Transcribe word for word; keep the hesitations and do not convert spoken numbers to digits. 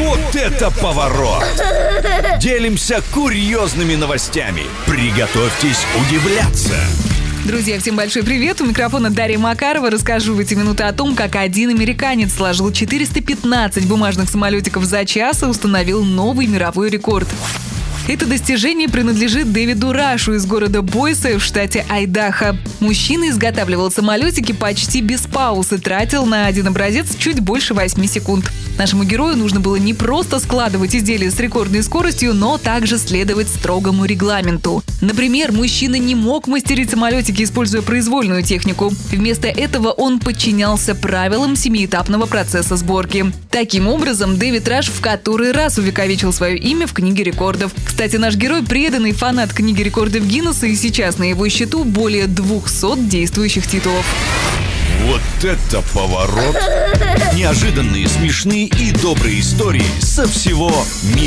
Вот это поворот! Делимся курьезными новостями. Приготовьтесь удивляться. Друзья, всем большой привет! У микрофона Дарья Макарова. Расскажу в эти минуты о том, как один американец сложил четыреста пятнадцать бумажных самолетиков за час и установил новый мировой рекорд. Это достижение принадлежит Дэвиду Рашу из города Бойсе в штате Айдахо. Мужчина изготавливал самолетики почти без пауз и тратил на один образец чуть больше восьми секунд. Нашему герою нужно было не просто складывать изделия с рекордной скоростью, но также следовать строгому регламенту. Например, мужчина не мог мастерить самолетики, используя произвольную технику. Вместо этого он подчинялся правилам семиэтапного процесса сборки. Таким образом, Дэвид Раш в который раз увековечил свое имя в книге рекордов. Кстати, наш герой – преданный фанат книги рекордов Гиннесса, и сейчас на его счету более двухсот действующих титулов. Вот это поворот! Неожиданные, смешные и добрые истории со всего мира.